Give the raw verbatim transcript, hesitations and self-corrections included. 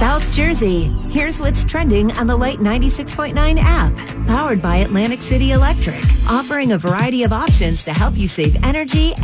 South Jersey. Here's what's trending on the Light ninety-six point nine app. Powered by Atlantic City Electric. Offering a variety of options to help you save energy